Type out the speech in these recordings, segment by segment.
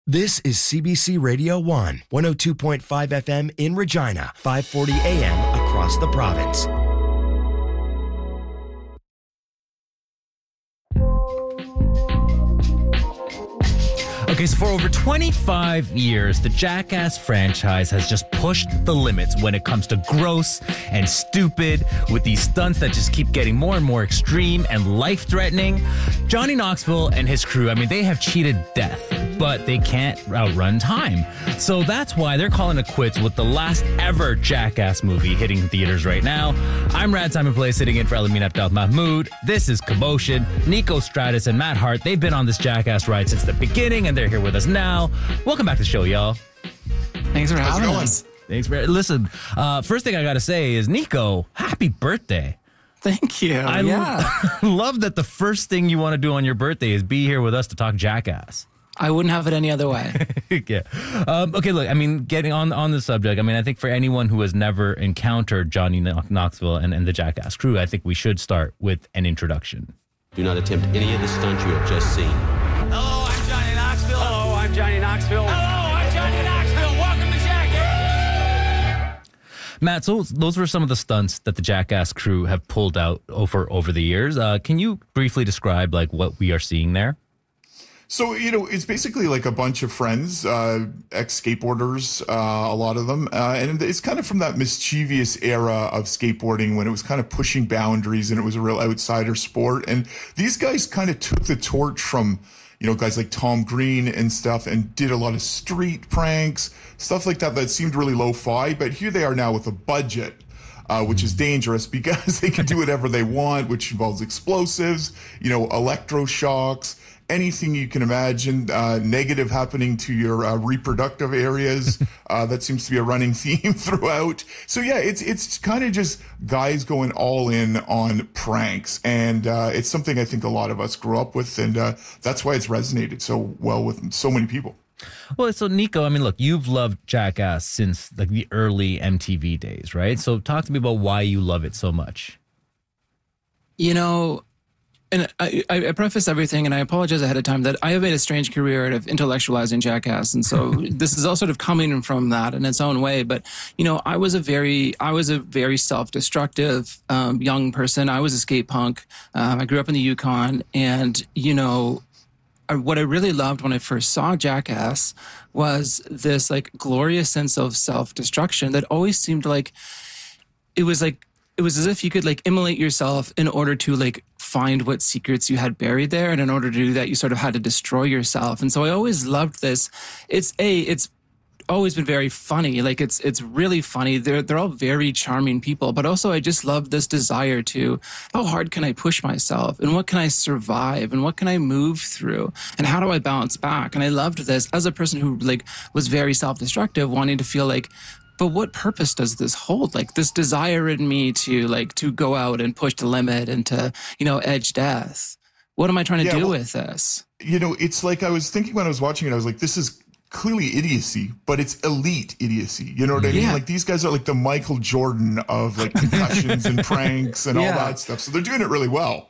This is CBC Radio 1, 102.5 FM in Regina, 540 AM across the province. Okay, so for over 25 years, the Jackass franchise has just pushed the limits when it comes to gross and stupid, with these stunts that just keep getting more and more extreme and life-threatening. Johnny Knoxville and his crew, I mean, they have cheated death, but they can't outrun time. So that's why they're calling it quits with the last ever Jackass movie hitting theaters right now. I'm Rad Simon Play, sitting in for Elamin Abdel Mahmoud. This is Commotion. Nico Stratus and Matt Hart, they've been on this Jackass ride since the beginning, and they're here with us now. Welcome back to the show, y'all. Thanks for having us. Thanks for listen. First thing I got to say is, Nico, happy birthday. Thank you. I love that the first thing you want to do on your birthday is be here with us to talk Jackass. I wouldn't have it any other way. Yeah. Okay, look, I mean, getting on the subject, I mean, I think for anyone who has never encountered Johnny Knoxville and the Jackass crew, I think we should start with an introduction. Do not attempt any of the stunts you have just seen. Hello, I'm Johnny Knoxville. Hello, I'm Johnny Knoxville. Hello, I'm Johnny Knoxville. Welcome to Jackass. Matt, so those were some of the stunts that the Jackass crew have pulled out over the years. Can you briefly describe like what we are seeing there? So, it's basically like a bunch of friends, ex-skateboarders, a lot of them. And it's kind of from that mischievous era of skateboarding when it was kind of pushing boundaries and it was a real outsider sport. And these guys kind of took the torch from, guys like Tom Green and stuff and did a lot of street pranks, stuff like that seemed really lo-fi. But here they are now with a budget. Which is dangerous because they can do whatever they want, which involves explosives, electroshocks, anything you can imagine, negative happening to your reproductive areas. That seems to be a running theme throughout. So yeah, it's kind of just guys going all in on pranks. And it's something I think a lot of us grew up with. And that's why it's resonated so well with so many people. Well, so Nico, I mean, look, you've loved Jackass since like the early MTV days, right? So talk to me about why you love it so much. And I preface everything, and I apologize ahead of time, that I have made a strange career out of intellectualizing Jackass. And so this is all sort of coming from that in its own way. But, I was a very self-destructive young person. I was a skate punk. I grew up in the Yukon, and, what I really loved when I first saw Jackass was this like glorious sense of self-destruction that always seemed like it was as if you could like immolate yourself in order to like find what secrets you had buried there. And in order to do that, you sort of had to destroy yourself. And so I always loved this. It's always been very funny. Like it's really funny. They're all very charming people, but also I just love this desire to, how hard can I push myself and what can I survive and what can I move through and how do I bounce back? And I loved this as a person who like was very self-destructive, wanting to feel like, but what purpose does this hold? Like this desire in me to go out and push the limit and to, edge death. What am I trying to do with this? It's like I was thinking when I was watching it, I was like, this is clearly idiocy, but it's elite idiocy. You know what I mean? Like these guys are like the Michael Jordan of like concussions and pranks and all that stuff. So they're doing it really well.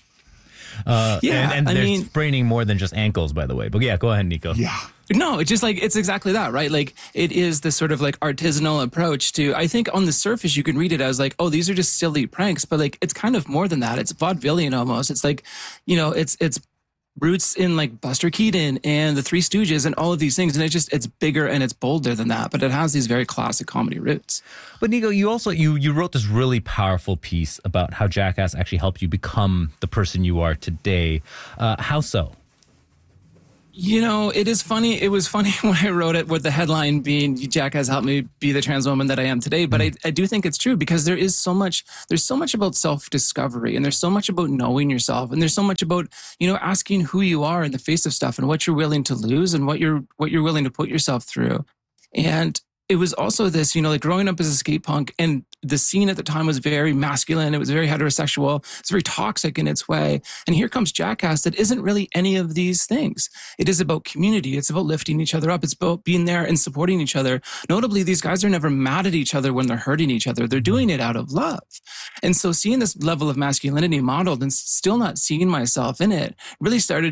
And they're spraining more than just ankles, by the way. But yeah, go ahead, Nico. Yeah. No, it's just like, it's exactly that, right? Like it is this sort of like artisanal approach to, I think on the surface you can read it as like, oh, these are just silly pranks, but like, it's kind of more than that. It's vaudevillian almost. It's like, it's roots in like Buster Keaton and the Three Stooges and all of these things. And it's bigger and it's bolder than that, but it has these very classic comedy roots. But Nico, you also, you wrote this really powerful piece about how Jackass actually helped you become the person you are today. How so? It is funny. It was funny when I wrote it with the headline being Jackass helped me be the trans woman that I am today. But I do think it's true because there's so much about self-discovery and there's so much about knowing yourself and there's so much about, asking who you are in the face of stuff and what you're willing to lose and what you're willing to put yourself through. And it was also this, like growing up as a skate punk and the scene at the time was very masculine. It was very heterosexual. It's very toxic in its way. And here comes Jackass that isn't really any of these things. It is about community. It's about lifting each other up. It's about being there and supporting each other. Notably, these guys are never mad at each other when they're hurting each other. They're doing it out of love. And so seeing this level of masculinity modeled and still not seeing myself in it really started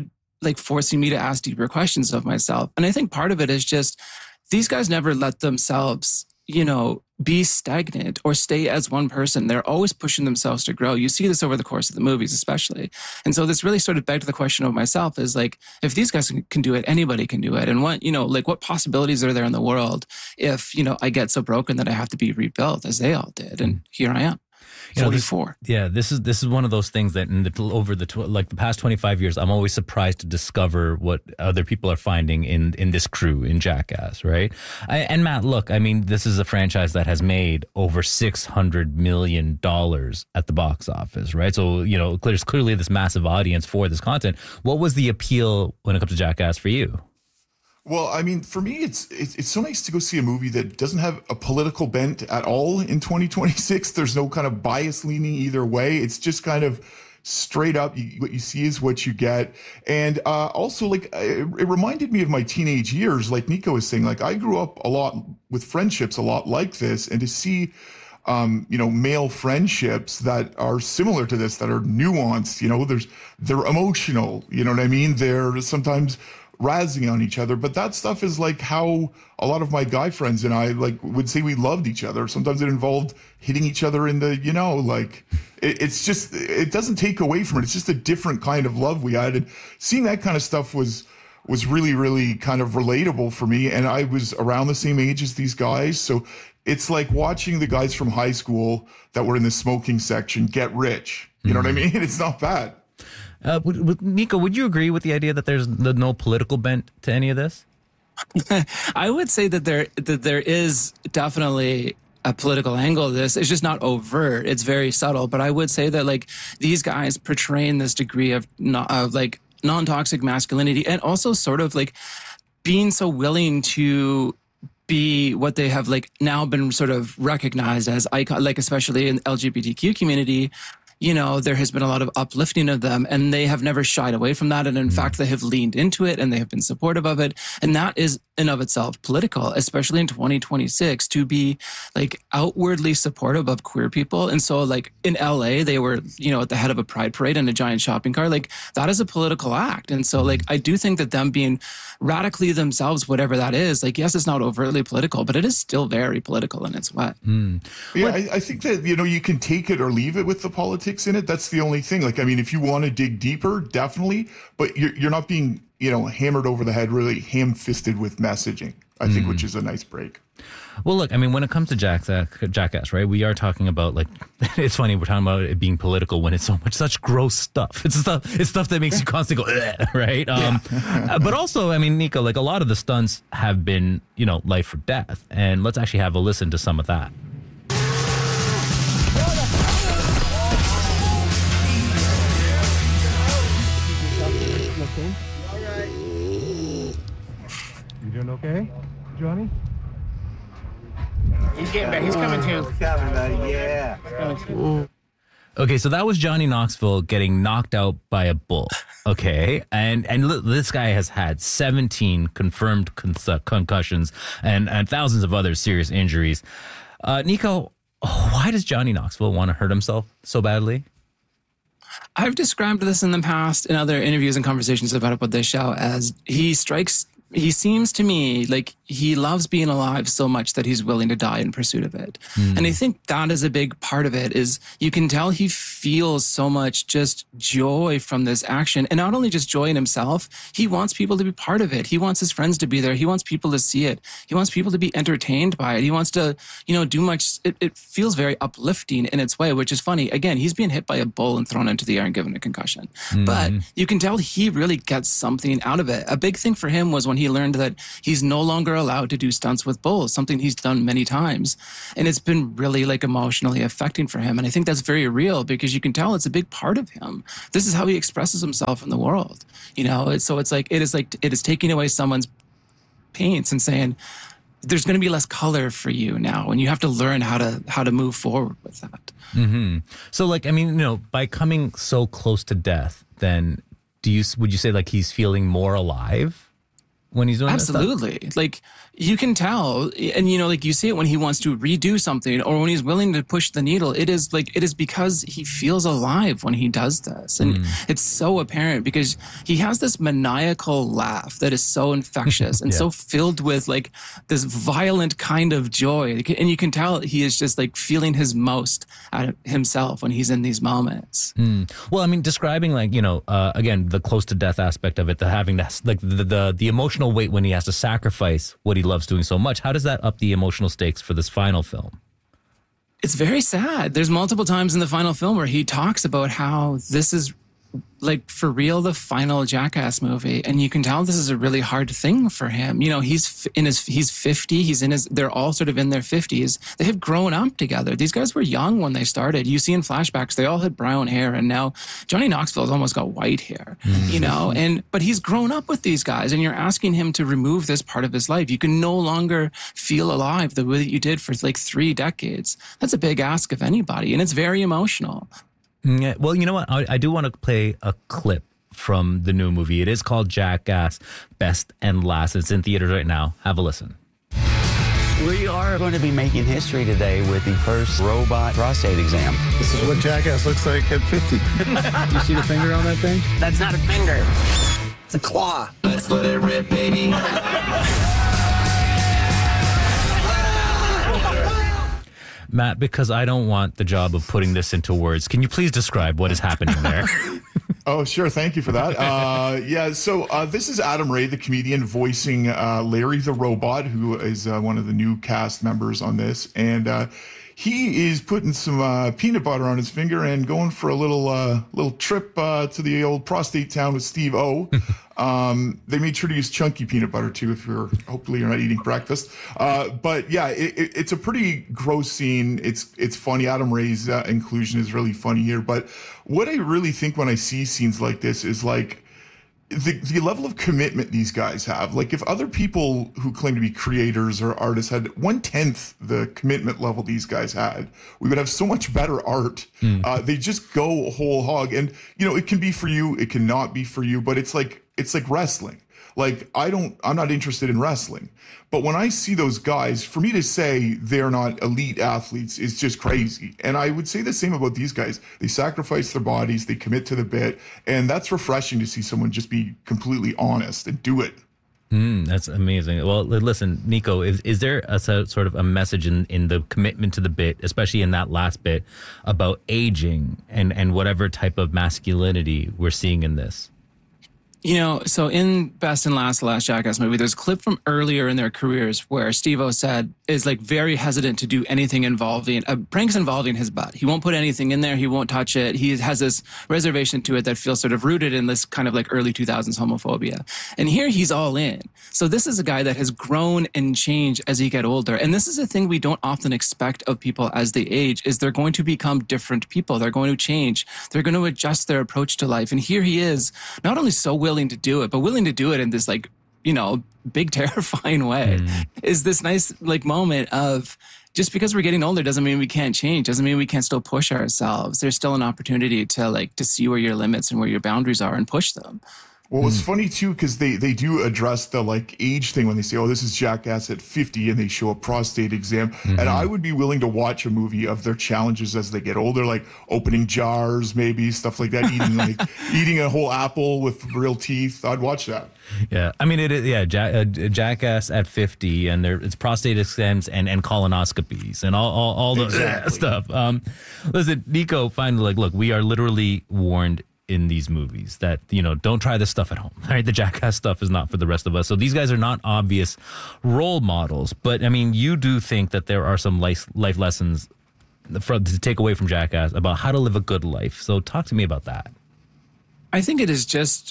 like forcing me to ask deeper questions of myself. And I think part of it is just these guys never let themselves, be stagnant or stay as one person. They're always pushing themselves to grow. You see this over the course of the movies, especially. And so this really sort of begged the question of myself is like, if these guys can do it, anybody can do it. And what possibilities are there in the world if, I get so broken that I have to be rebuilt as they all did. And here I am. 44. This is one of those things that over the past 25 years, I'm always surprised to discover what other people are finding in this crew in Jackass, right? And Matt, look, I mean, this is a franchise that has made over $600 million at the box office, right? So, there's clearly this massive audience for this content. What was the appeal when it comes to Jackass for you? Well, I mean, for me, it's so nice to go see a movie that doesn't have a political bent at all in 2026. There's no kind of bias leaning either way. It's just kind of straight up. What you see is what you get. And also, like, it reminded me of my teenage years. Like Nico was saying, like, I grew up a lot with friendships a lot like this. And to see, male friendships that are similar to this, that are nuanced, they're emotional. You know what I mean? They're sometimes razzing on each other, but that stuff is like how a lot of my guy friends and I would say we loved each other. Sometimes it involved hitting each other in the, it's just, it doesn't take away from it. It's just a different kind of love we had. And seeing that kind of stuff was really, really kind of relatable for me. And I was around the same age as these guys. So it's like watching the guys from high school that were in the smoking section get rich. You know what I mean? It's not bad. Nico, would you agree with the idea that there's no political bent to any of this? I would say that there is definitely a political angle to this. It's just not overt. It's very subtle. But I would say that like these guys portraying this degree of non-toxic masculinity and also sort of like being so willing to be what they have like now been sort of recognized as icon, like especially in the LGBTQ community. There has been a lot of uplifting of them and they have never shied away from that. And in fact, they have leaned into it and they have been supportive of it. And that is in of itself political, especially in 2026, to be like outwardly supportive of queer people. And so like in LA, they were, at the head of a pride parade in a giant shopping cart. Like that is a political act. And so like, I do think that them being radically themselves, whatever that is, like, yes, it's not overtly political, but it is still very political in its way. Yeah, I think that, you can take it or leave it with the politics in it. That's the only thing. Like, I mean, if you want to dig deeper, definitely, but you're not being, hammered over the head, really ham-fisted with messaging, I think, which is a nice break. Well, look, I mean, when it comes to Jackass, right, we are talking about, like, it's funny, we're talking about it being political when it's such gross stuff. It's stuff that makes you constantly go, right? But also, I mean, Nico, like, a lot of the stunts have been, life or death. And let's actually have a listen to some of that. You doing okay, Johnny? He's getting back. He's coming too. Yeah. Okay, so that was Johnny Knoxville getting knocked out by a bull. Okay, and this guy has had 17 confirmed concussions and thousands of other serious injuries. Nico, why does Johnny Knoxville want to hurt himself so badly? I've described this in the past in other interviews and conversations about this show as he seems to me like he loves being alive so much that he's willing to die in pursuit of it. And I think that is a big part of it is you can tell he feels so much just joy from this action. And not only just joy in himself, he wants people to be part of it. He wants his friends to be there. He wants people to see it. He wants people to be entertained by it. He wants to, do much. It feels very uplifting in its way, which is funny. Again, he's being hit by a bull and thrown into the air and given a concussion. But you can tell he really gets something out of it. A big thing for him was when he learned that he's no longer allowed to do stunts with bulls, something he's done many times. And it's been really like emotionally affecting for him. And I think that's very real because you can tell it's a big part of him. This is how he expresses himself in the world. So it's like, it is taking away someone's paints and saying, there's going to be less color for you now. And you have to learn how to move forward with that. Mm-hmm. So like, I mean, by coming so close to death, then would you say like he's feeling more alive? when he's doing Absolutely. that stuff? Like, you can tell, and like you see it when he wants to redo something or when he's willing to push the needle. It is because he feels alive when he does this. And it's so apparent because he has this maniacal laugh that is so infectious and so filled with like this violent kind of joy. And you can tell he is just like feeling his most out of himself when he's in these moments. Well, I mean, describing like, again, the close to death aspect of it, the having that, like the emotional weight when he has to sacrifice what he loves doing so much. How does that up the emotional stakes for this final film? It's very sad. There's multiple times in the final film where he talks about how this is like for real the final Jackass movie, and you can tell this is a really hard thing for him. He's 50, they're all sort of in their 50s. They have grown up together. These guys were young when they started. You see in flashbacks they all had brown hair, and now Johnny Knoxville's almost got white hair. But he's grown up with these guys, and you're asking him to remove this part of his life. You can no longer feel alive the way that you did for like 3 decades. That's a big ask of anybody, and it's very emotional. Yeah, well, you know what? I do want to play a clip from the new movie. It is called Jackass Best and Last. It's in theaters right now. Have a listen. We are going to be making history today with the first robot prostate exam. This is what Jackass looks like at 50. You see the finger on that thing? That's not a finger. It's a claw. Let's let it rip, baby. Matt, because I don't want the job of putting this into words, can you please describe what is happening there? Oh, sure. Thank you for that. So this is Adam Ray, the comedian, voicing Larry the Robot, who is one of the new cast members on this. And he is putting some peanut butter on his finger and going for a little trip to the old prostate town with Steve O. They made sure to use chunky peanut butter too, hopefully you're not eating breakfast. But yeah, it's a pretty gross scene. It's funny. Adam Ray's inclusion is really funny here. But what I really think when I see scenes like this is like the level of commitment these guys have. Like if other people who claim to be creators or artists had 1/10 the commitment level these guys had, we would have so much better art. They just go whole hog, and it can be for you, it cannot be for you, but it's like wrestling. Like I'm not interested in wrestling, but when I see those guys, for me to say they're not elite athletes is just crazy. And I would say the same about these guys. They sacrifice their bodies, they commit to the bit, and that's refreshing to see someone just be completely honest and do it. That's amazing. Well, listen, Nico, is there a sort of a message in the commitment to the bit, especially in that last bit, about aging and whatever type of masculinity we're seeing in this? So in Best and Last, the last Jackass movie, there's a clip from earlier in their careers where Steve-O is like very hesitant to do anything involving pranks involving his butt. He won't put anything in there. He won't touch it. He has this reservation to it that feels sort of rooted in this kind of like early 2000s homophobia. And here he's all in. So this is a guy that has grown and changed as he get older. And this is a thing we don't often expect of people as they age, is they're going to become different people. They're going to change. They're going to adjust their approach to life. And here he is, not only so willing to do it, but willing to do it in this like, big terrifying way. Is this nice like moment of just because we're getting older doesn't mean we can't change, doesn't mean we can't still push ourselves. There's still an opportunity to see where your limits and where your boundaries are and push them. Well, it's funny too, because they do address the like age thing when they say, oh, this is Jackass at 50, and they show a prostate exam. And I would be willing to watch a movie of their challenges as they get older, like opening jars, maybe stuff like that, eating a whole apple with real teeth. I'd watch that. Yeah, I mean, Jackass at 50, and it's prostate exams and colonoscopies and all the stuff. Listen, Nico, finally, look, we are literally warned in these movies that, don't try this stuff at home. All right, the Jackass stuff is not for the rest of us. So these guys are not obvious role models. But I mean, you do think that there are some life lessons to take away from Jackass about how to live a good life. So talk to me about that. I think it is just,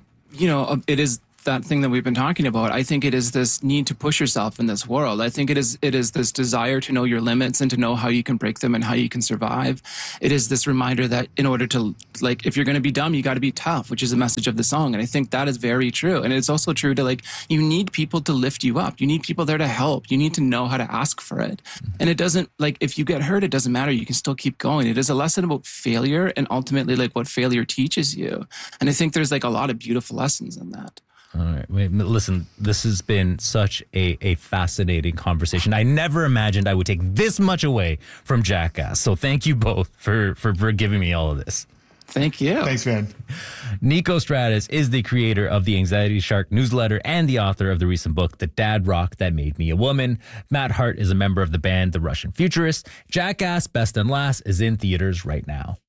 it is that thing that we've been talking about. I think it is this need to push yourself in this world. I think it is this desire to know your limits and to know how you can break them and how you can survive. It is this reminder that in order to, if you're going to be dumb, you got to be tough, which is the message of the song. And I think that is very true. And it's also true to you need people to lift you up. You need people there to help. You need to know how to ask for it. And it doesn't, if you get hurt, it doesn't matter. You can still keep going. It is a lesson about failure and ultimately what failure teaches you. And I think there's a lot of beautiful lessons in that. All right. Wait, listen, this has been such a fascinating conversation. I never imagined I would take this much away from Jackass. So thank you both for giving me all of this. Thank you. Thanks, man. Nico Stratus is the creator of the Anxiety Shark newsletter and the author of the recent book, The Dad Rock That Made Me a Woman. Matt Hart is a member of the band The Russian Futurists. Jackass Best and Last is in theaters right now.